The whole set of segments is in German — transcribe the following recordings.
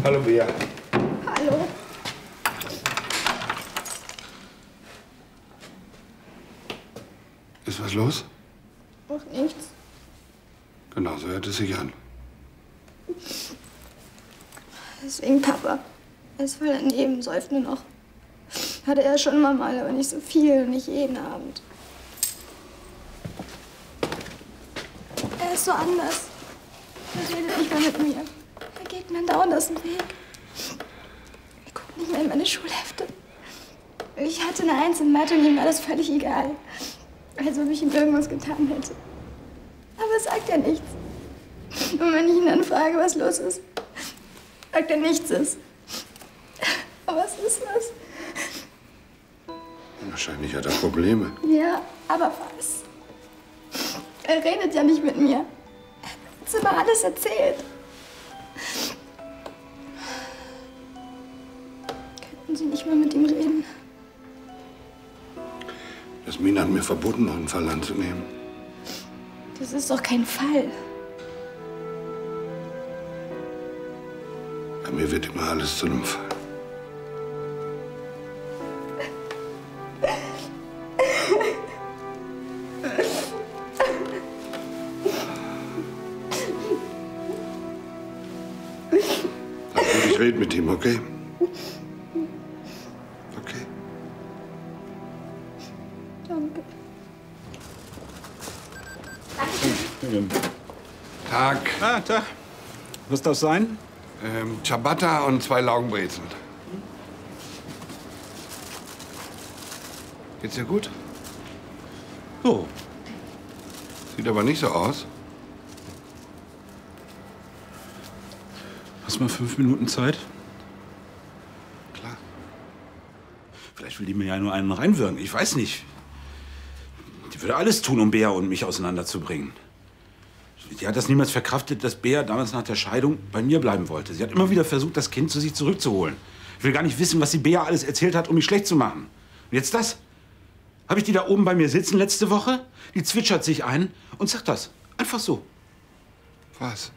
Hallo, Bea. Hallo. Ist was los? Auch nichts. Genau, so hört es sich an. Deswegen Papa. Er ist voll daneben, säuft nur noch. Hatte er schon immer mal, aber nicht so viel und nicht jeden Abend. Er ist so anders. Er redet nicht mehr mit mir. Er geht mir dauernd aus dem Weg. Er guckt nicht mehr in meine Schulhefte. Ich hatte eine 1 in Mathe und ihm war das völlig egal. Als ob ich ihm irgendwas getan hätte. Aber sagt er nichts. Und wenn ich ihn dann frage, was los ist, sagt er nichts ist. Aber was ist das? Wahrscheinlich hat er Probleme. Ja, aber was? Er redet ja nicht mit mir. Er hat uns immer alles erzählt. Könnten Sie nicht mal mit ihm reden? Jasmin hat mir verboten, noch einen Fall anzunehmen. Das ist doch kein Fall. Bei mir wird immer alles zu einem Fall. Ich rede mit ihm, okay? Okay. Danke. Tag. Ah, Tag. Was darf sein? Ciabatta und 2 Laugenbrezeln. Geht's dir gut? So. Sieht aber nicht so aus. Hast du mal 5 Minuten Zeit? Klar. Vielleicht will die mir ja nur einen reinwürgen. Ich weiß nicht. Die würde alles tun, um Bea und mich auseinanderzubringen. Die hat das niemals verkraftet, dass Bea damals nach der Scheidung bei mir bleiben wollte. Sie hat immer wieder versucht, das Kind zu sich zurückzuholen. Ich will gar nicht wissen, was die Bea alles erzählt hat, um mich schlecht zu machen. Und jetzt das? Habe ich die da oben bei mir sitzen letzte Woche? Die zwitschert sich ein und sagt das. Einfach so. Was?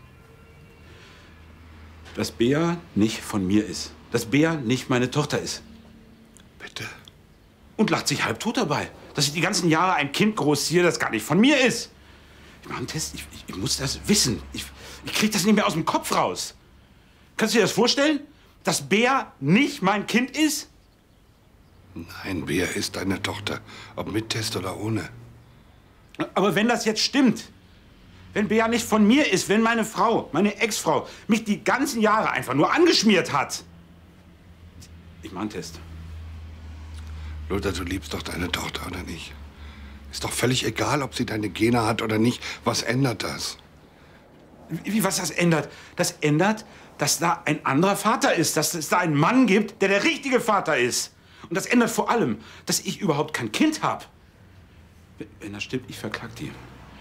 Dass Bea nicht von mir ist. Dass Bea nicht meine Tochter ist. Bitte? Und lacht sich halbtot dabei. Dass ich die ganzen Jahre ein Kind großziehe, das gar nicht von mir ist. Ich mache einen Test. Ich muss das wissen. Ich krieg das nicht mehr aus dem Kopf raus. Kannst du dir das vorstellen? Dass Bea nicht mein Kind ist? Nein, Bea ist deine Tochter. Ob mit Test oder ohne. Aber wenn das jetzt stimmt, wenn Bea nicht von mir ist, wenn meine Frau, meine Ex-Frau, mich die ganzen Jahre einfach nur angeschmiert hat. Ich mache einen Test. Lothar, du liebst doch deine Tochter, oder nicht? Ist doch völlig egal, ob sie deine Gene hat oder nicht. Was ändert das? Wie, was das ändert? Das ändert, dass da ein anderer Vater ist, dass es da einen Mann gibt, der der richtige Vater ist. Und das ändert vor allem, dass ich überhaupt kein Kind habe. Wenn das stimmt, ich verklag die.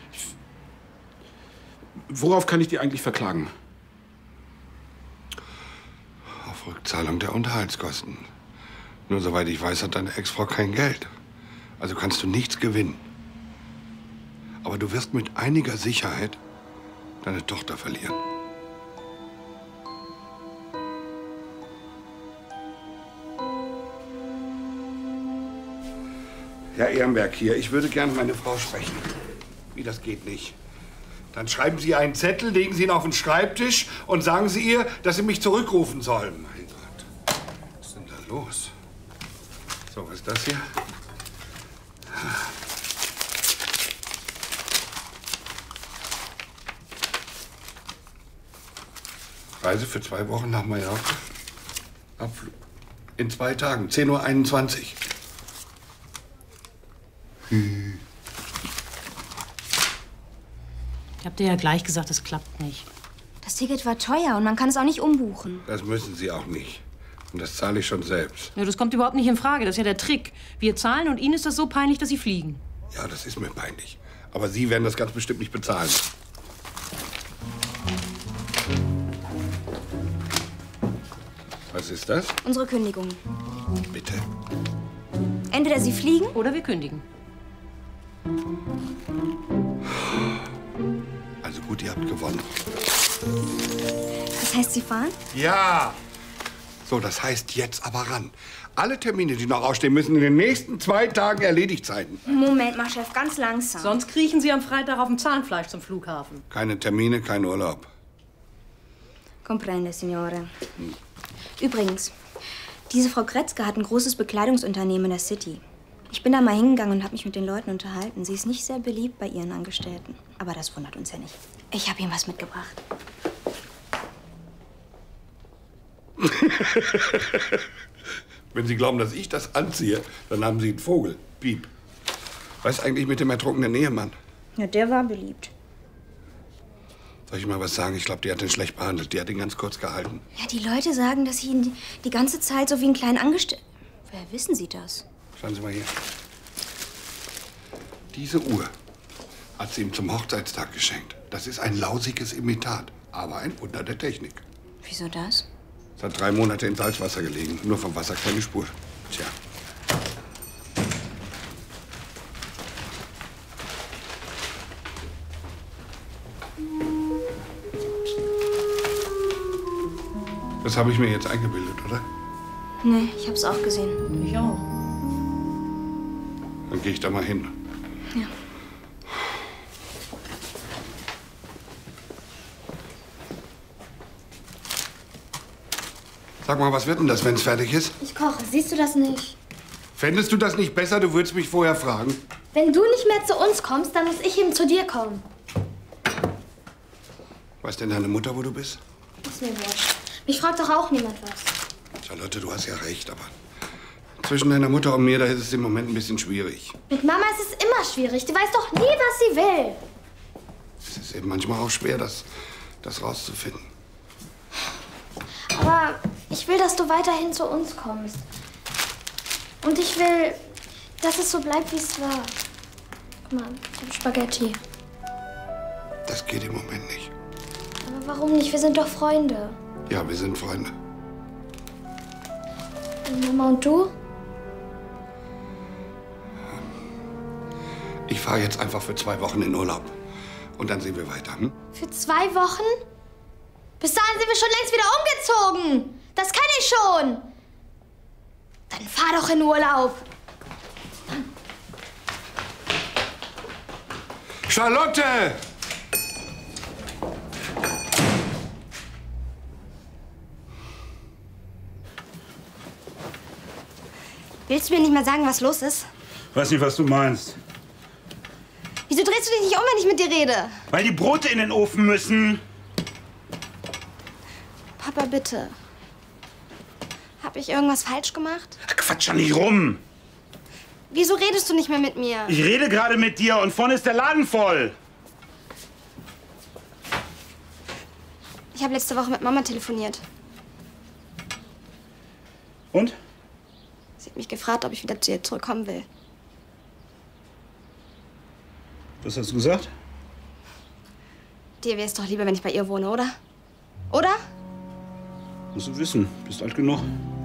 Worauf kann ich die eigentlich verklagen? Auf Rückzahlung der Unterhaltskosten. Nur soweit ich weiß, hat deine Ex-Frau kein Geld. Also kannst du nichts gewinnen. Aber du wirst mit einiger Sicherheit deine Tochter verlieren. Herr Ehrenberg hier, ich würde gerne meine Frau sprechen. Wie, das geht nicht. Dann schreiben Sie einen Zettel, legen Sie ihn auf den Schreibtisch und sagen Sie ihr, dass sie mich zurückrufen soll. Mein Gott, was ist denn da los? So, was ist das hier? Reise für 2 Wochen nach Mallorca. Abflug. In 2 Tagen, 10:21 Uhr. Ich hab dir ja gleich gesagt, es klappt nicht. Das Ticket war teuer und man kann es auch nicht umbuchen. Das müssen Sie auch nicht. Und das zahle ich schon selbst. Ja, das kommt überhaupt nicht in Frage. Das ist ja der Trick. Wir zahlen und Ihnen ist das so peinlich, dass Sie fliegen. Ja, das ist mir peinlich. Aber Sie werden das ganz bestimmt nicht bezahlen. Was ist das? Unsere Kündigung. Bitte? Entweder Sie fliegen oder wir kündigen. Also gut, ihr habt gewonnen. Was Das heißt, Sie fahren? Ja. So, das heißt jetzt aber ran. Alle Termine, die noch ausstehen, müssen in den nächsten 2 Tagen erledigt sein. Moment mal, Chef, ganz langsam. Sonst kriechen Sie am Freitag auf dem Zahnfleisch zum Flughafen. Keine Termine, kein Urlaub. Comprende, Signore. Übrigens, diese Frau Kretzke hat ein großes Bekleidungsunternehmen in der City. Ich bin da mal hingegangen und habe mich mit den Leuten unterhalten. Sie ist nicht sehr beliebt bei ihren Angestellten. Aber das wundert uns ja nicht. Ich habe Ihnen was mitgebracht. Wenn Sie glauben, dass ich das anziehe, dann haben Sie einen Vogel. Piep. Was ist eigentlich mit dem ertrunkenen Ehemann? Ja, der war beliebt. Soll ich mal was sagen? Ich glaube, die hat ihn schlecht behandelt. Die hat ihn ganz kurz gehalten. Ja, die Leute sagen, dass sie ihn die ganze Zeit so wie einen kleinen Angestellten... Woher wissen Sie das? Schauen Sie mal hier. Diese Uhr hat sie ihm zum Hochzeitstag geschenkt. Das ist ein lausiges Imitat, aber ein Wunder der Technik. Wieso das? Es hat 3 Monate in Salzwasser gelegen. Nur vom Wasser keine Spur. Tja. Das habe ich mir jetzt eingebildet, oder? Nee, ich hab's auch gesehen. Ich auch. Dann gehe ich da mal hin. Ja. Sag mal, was wird denn das, wenn es fertig ist? Ich koche, siehst du das nicht? Fändest du das nicht besser? Du würdest mich vorher fragen. Wenn du nicht mehr zu uns kommst, dann muss ich eben zu dir kommen. Weiß denn deine Mutter, wo du bist? Ist mir wurscht. Mich fragt doch auch niemand was. Charlotte, du hast ja recht, aber zwischen deiner Mutter und mir, da ist es im Moment ein bisschen schwierig. Mit Mama ist es immer schwierig. Die weiß doch nie, was sie will. Es ist eben manchmal auch schwer, das rauszufinden. Aber ich will, dass du weiterhin zu uns kommst. Und ich will, dass es so bleibt, wie es war. Guck mal, ich habe Spaghetti. Das geht im Moment nicht. Aber warum nicht? Wir sind doch Freunde. Ja, wir sind Freunde. Und Mama und du? Ich fahre jetzt einfach für 2 Wochen in Urlaub. Und dann sehen wir weiter, hm? Für 2 Wochen? Bis dahin sind wir schon längst wieder umgezogen. Das kann ich schon. Dann fahr doch in Urlaub. Charlotte! Willst du mir nicht mal sagen, was los ist? Weiß nicht, was du meinst. Wieso drehst du dich nicht um, wenn ich mit dir rede? Weil die Brote in den Ofen müssen. Papa, bitte. Hab ich irgendwas falsch gemacht? Ach, Quatsch doch nicht rum. Wieso redest du nicht mehr mit mir? Ich rede gerade mit dir und vorne ist der Laden voll. Ich habe letzte Woche mit Mama telefoniert. Und? Sie hat mich gefragt, ob ich wieder zu ihr zurückkommen will. Was hast du gesagt? Dir wäre es doch lieber, wenn ich bei ihr wohne, oder? Oder? Musst du wissen, bist alt genug.